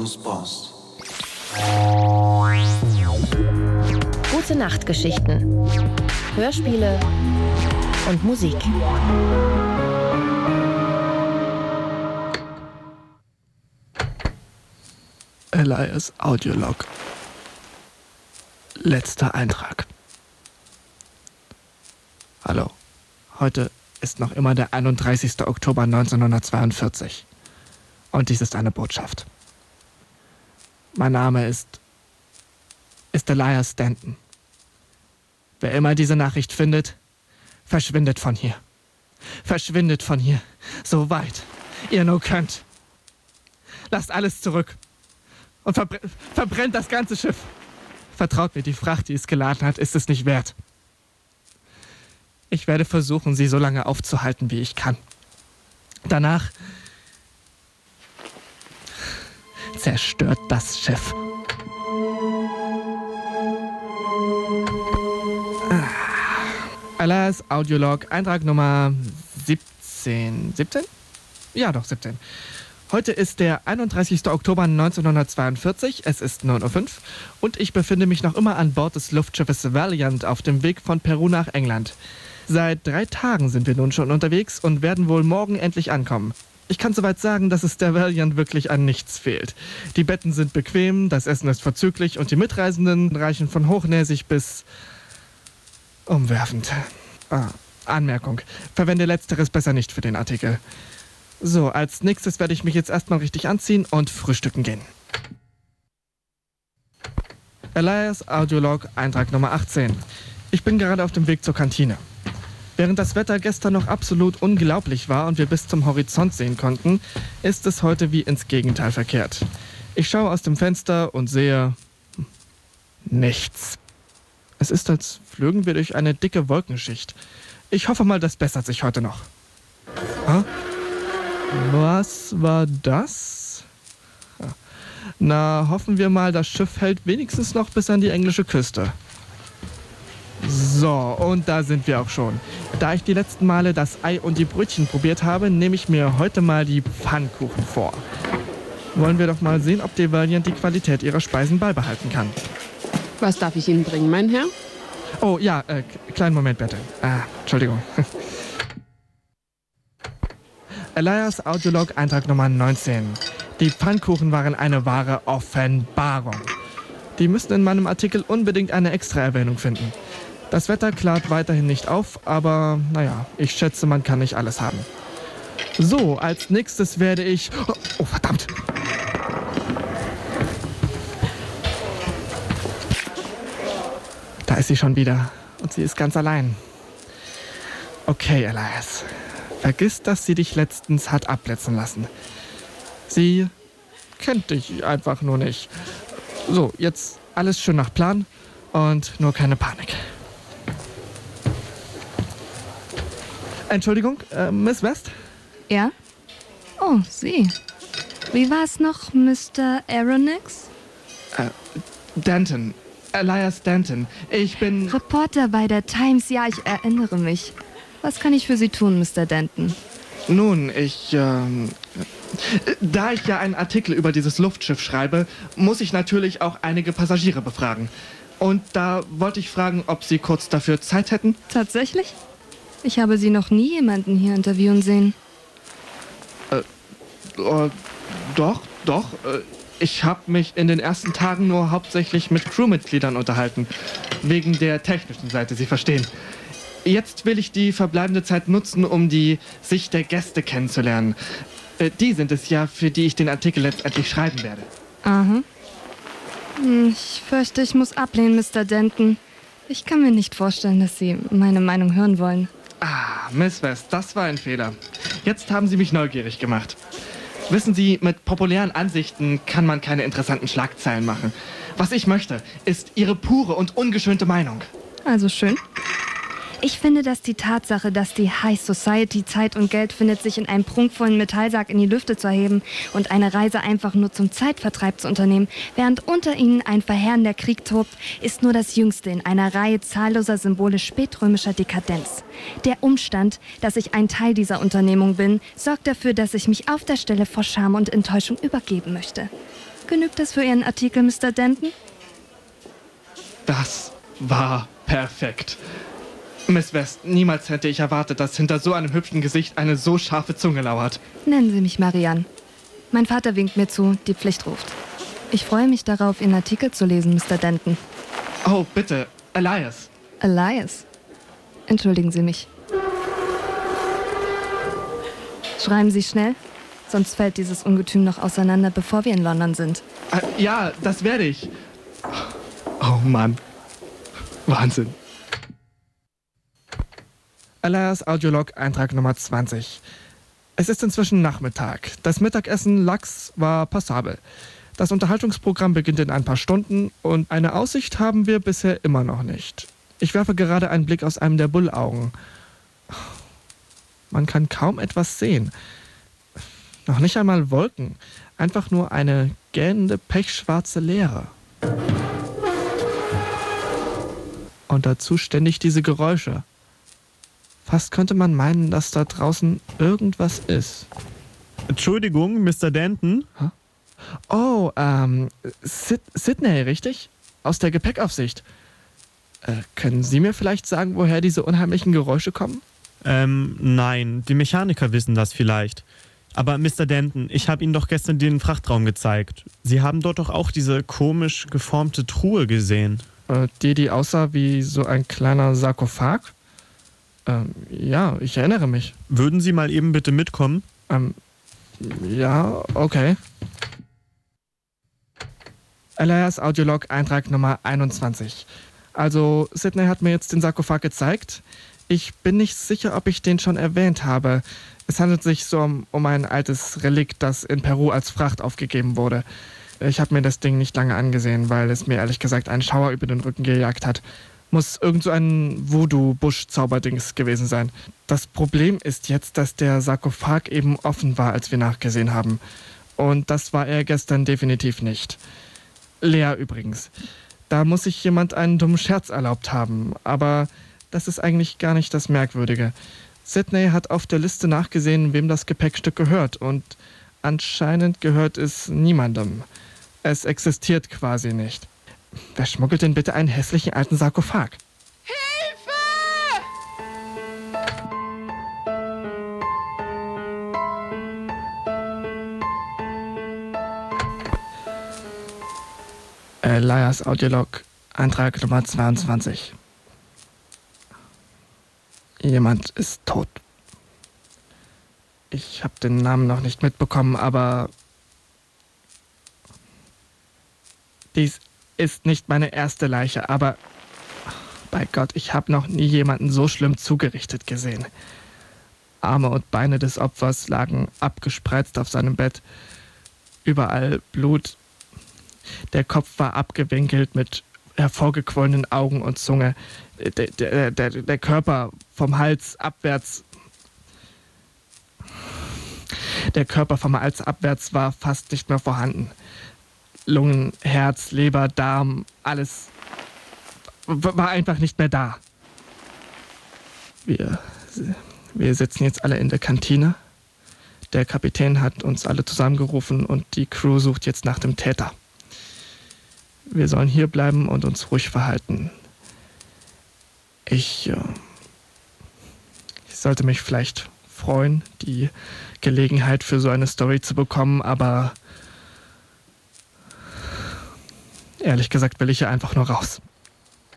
Post. Gute Nachtgeschichten, Hörspiele und Musik. Elias Audiolog. Letzter Eintrag. Hallo, heute ist noch immer der 31. Oktober 1942. Und dies ist eine Botschaft. Mein Name ist Elias Stanton. Wer immer diese Nachricht findet, verschwindet von hier. Verschwindet von hier, so weit ihr nur könnt. Lasst alles zurück und verbrennt das ganze Schiff. Vertraut mir, die Fracht, die es geladen hat, ist es nicht wert. Ich werde versuchen, sie so lange aufzuhalten, wie ich kann. Danach zerstört das Schiff. Elias Audiolog, Eintrag Nummer 17. 17? Ja, doch, 17. Heute ist der 31. Oktober 1942, es ist 9:05 Uhr und ich befinde mich noch immer an Bord des Luftschiffes Valiant auf dem Weg von Peru nach England. Seit 3 Tagen sind wir nun schon unterwegs und werden wohl morgen endlich ankommen. Ich kann soweit sagen, dass es der Valiant wirklich an nichts fehlt. Die Betten sind bequem, das Essen ist vorzüglich und die Mitreisenden reichen von hochnäsig bis umwerfend. Anmerkung. Verwende Letzteres besser nicht für den Artikel. So, als nächstes werde ich mich jetzt erstmal richtig anziehen und frühstücken gehen. Elias Audiolog, Eintrag Nummer 18. Ich bin gerade auf dem Weg zur Kantine. Während das Wetter gestern noch absolut unglaublich war und wir bis zum Horizont sehen konnten, ist es heute wie ins Gegenteil verkehrt. Ich schaue aus dem Fenster und sehe nichts. Es ist, als flögen wir durch eine dicke Wolkenschicht. Ich hoffe mal, das bessert sich heute noch. Was war das? Na, hoffen wir mal, das Schiff hält wenigstens noch bis an die englische Küste. So, und da sind wir auch schon. Da ich die letzten Male das Ei und die Brötchen probiert habe, nehme ich mir heute mal die Pfannkuchen vor. Wollen wir doch mal sehen, ob die Valiant die Qualität ihrer Speisen beibehalten kann. Was darf ich Ihnen bringen, mein Herr? Oh ja, kleinen Moment bitte. Entschuldigung. Elias Audiolog, Eintrag Nummer 19. Die Pfannkuchen waren eine wahre Offenbarung. Die müssen in meinem Artikel unbedingt eine Extra-Erwähnung finden. Das Wetter klart weiterhin nicht auf, aber naja, ich schätze, man kann nicht alles haben. So, als nächstes werde ich... Oh, verdammt! Da ist sie schon wieder und sie ist ganz allein. Okay, Elias. Vergiss, dass sie dich letztens hat abblitzen lassen. Sie kennt dich einfach nur nicht. So, jetzt alles schön nach Plan und nur keine Panik. Entschuldigung, Miss West? Ja? Oh, Sie. Wie war's noch, Mr. Aronix? Danton. Elias Danton. Ich bin... Reporter bei der Times, ja, ich erinnere mich. Was kann ich für Sie tun, Mr. Danton? Nun, da ich ja einen Artikel über dieses Luftschiff schreibe, muss ich natürlich auch einige Passagiere befragen. Und da wollte ich fragen, ob Sie kurz dafür Zeit hätten? Tatsächlich? Ich habe Sie noch nie jemanden hier interviewen sehen. Doch. Ich habe mich in den ersten Tagen nur hauptsächlich mit Crewmitgliedern unterhalten. Wegen der technischen Seite, Sie verstehen. Jetzt will ich die verbleibende Zeit nutzen, um die Sicht der Gäste kennenzulernen. Die sind es ja, für die ich den Artikel letztendlich schreiben werde. Aha. Ich fürchte, ich muss ablehnen, Mr. Danton. Ich kann mir nicht vorstellen, dass Sie meine Meinung hören wollen. Miss West, das war ein Fehler. Jetzt haben Sie mich neugierig gemacht. Wissen Sie, mit populären Ansichten kann man keine interessanten Schlagzeilen machen. Was ich möchte, ist Ihre pure und ungeschönte Meinung. Also schön. Ich finde, dass die Tatsache, dass die High Society Zeit und Geld findet, sich in einem prunkvollen Metallsack in die Lüfte zu erheben und eine Reise einfach nur zum Zeitvertreib zu unternehmen, während unter ihnen ein verheerender Krieg tobt, ist nur das Jüngste in einer Reihe zahlloser Symbole spätrömischer Dekadenz. Der Umstand, dass ich ein Teil dieser Unternehmung bin, sorgt dafür, dass ich mich auf der Stelle vor Scham und Enttäuschung übergeben möchte. Genügt das für Ihren Artikel, Mr. Denton? Das war perfekt. Miss West, niemals hätte ich erwartet, dass hinter so einem hübschen Gesicht eine so scharfe Zunge lauert. Nennen Sie mich Marianne. Mein Vater winkt mir zu, die Pflicht ruft. Ich freue mich darauf, Ihren Artikel zu lesen, Mr. Denton. Oh, bitte, Elias. Elias? Entschuldigen Sie mich. Schreiben Sie schnell, sonst fällt dieses Ungetüm noch auseinander, bevor wir in London sind. Ja, das werde ich. Oh Mann. Wahnsinn. Elias Audiolog, Eintrag Nummer 20. Es ist inzwischen Nachmittag. Das Mittagessen Lachs war passabel. Das Unterhaltungsprogramm beginnt in ein paar Stunden und eine Aussicht haben wir bisher immer noch nicht. Ich werfe gerade einen Blick aus einem der Bullaugen. Man kann kaum etwas sehen. Noch nicht einmal Wolken. Einfach nur eine gähnende, pechschwarze Leere. Und dazu ständig diese Geräusche. Fast könnte man meinen, dass da draußen irgendwas ist. Entschuldigung, Mr. Denton? Huh? Oh, Sydney, richtig? Aus der Gepäckaufsicht. Können Sie mir vielleicht sagen, woher diese unheimlichen Geräusche kommen? Nein, die Mechaniker wissen das vielleicht. Aber Mr. Denton, ich habe Ihnen doch gestern den Frachtraum gezeigt. Sie haben dort doch auch diese komisch geformte Truhe gesehen. Die aussah wie so ein kleiner Sarkophag? Ja, ich erinnere mich. Würden Sie mal eben bitte mitkommen? Ja, okay. Elias Audiolog, Eintrag Nummer 21. Also, Sydney hat mir jetzt den Sarkophag gezeigt. Ich bin nicht sicher, ob ich den schon erwähnt habe. Es handelt sich so um ein altes Relikt, das in Peru als Fracht aufgegeben wurde. Ich habe mir das Ding nicht lange angesehen, weil es mir ehrlich gesagt einen Schauer über den Rücken gejagt hat. Muss irgend so ein Voodoo-Busch-Zauberdings gewesen sein. Das Problem ist jetzt, dass der Sarkophag eben offen war, als wir nachgesehen haben. Und das war er gestern definitiv nicht. Leer übrigens. Da muss sich jemand einen dummen Scherz erlaubt haben. Aber das ist eigentlich gar nicht das Merkwürdige. Sydney hat auf der Liste nachgesehen, wem das Gepäckstück gehört. Und anscheinend gehört es niemandem. Es existiert quasi nicht. Wer schmuggelt denn bitte einen hässlichen alten Sarkophag? Elias Audiolog, Antrag Nummer 22. Jemand ist tot. Ich habe den Namen noch nicht mitbekommen, aber dies ist nicht meine erste Leiche, aber bei Gott, ich habe noch nie jemanden so schlimm zugerichtet gesehen. Arme und Beine des Opfers lagen abgespreizt auf seinem Bett. Überall Blut. Der Kopf war abgewinkelt mit hervorgequollenen Augen und Zunge. Der Körper vom Hals abwärts. Der Körper vom Hals abwärts war fast nicht mehr vorhanden. Lungen, Herz, Leber, Darm, alles war einfach nicht mehr da. Wir sitzen jetzt alle in der Kantine. Der Kapitän hat uns alle zusammengerufen und die Crew sucht jetzt nach dem Täter. Wir sollen hier bleiben und uns ruhig verhalten. Ich sollte mich vielleicht freuen, die Gelegenheit für so eine Story zu bekommen, aber ehrlich gesagt will ich hier einfach nur raus.